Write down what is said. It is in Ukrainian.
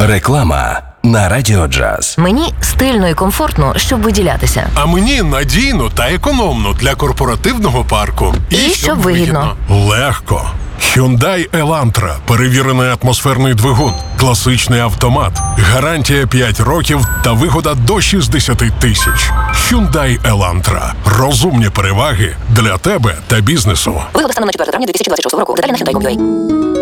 Реклама на Радіо Джаз. Мені стильно і комфортно, щоб виділятися. А мені надійно та економно для корпоративного парку. І щоб вигідно. Легко. Hyundai Elantra. Перевірений атмосферний двигун. Класичний автомат. Гарантія 5 років та вигода до 60 тисяч. Hyundai Elantra. Розумні переваги для тебе та бізнесу. Вигода станом на 4 травня 2026 року. Деталі на Hyundai.com.ua.